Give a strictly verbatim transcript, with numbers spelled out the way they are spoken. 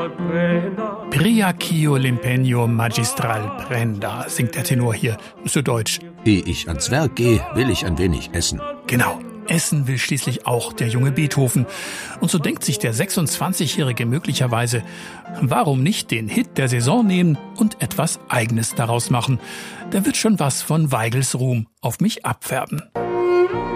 Priacchio l'impegno magistral prenda, singt der Tenor hier, zu Deutsch. Ehe ich ans Werk gehe, will ich ein wenig essen. Genau, essen will schließlich auch der junge Beethoven. Und so denkt sich der sechsundzwanzigjährige möglicherweise, warum nicht den Hit der Saison nehmen und etwas Eigenes daraus machen? Da wird schon was von Weigels Ruhm auf mich abfärben.